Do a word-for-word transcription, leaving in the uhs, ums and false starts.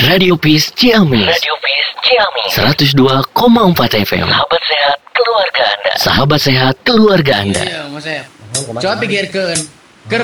Radio Peace Ciamis. Radio Peace Ciamis. seratus dua koma empat F M. Sahabat sehat keluarga Anda. Sahabat sehat keluarga Anda. Iya, Mas Ep. Coba pikirkan.